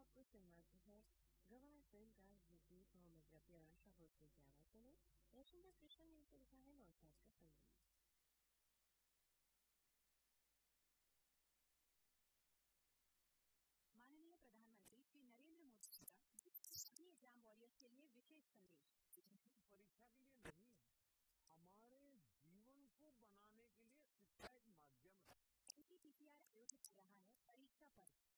आपको सुनवाती है गवाह फिल्म का ये गीत मोहम्मद रफी और आशा भोसले की आवाज़ में। यशवंत कृष्ण ने इसे लिखा है नौशाद का संगीत। माननीय प्रधानमंत्री श्री नरेंद्र मोदी जी का सभी एग्जाम वॉरियर्स के लिए विशेष संदेश। परीक्षा के लिए नहीं है, हमारे जीवन को बनाने के लिए शिक्षा एक माध्यम है। एनसीपीसीआर आयोजित कर रहा है परीक्षा पर्व।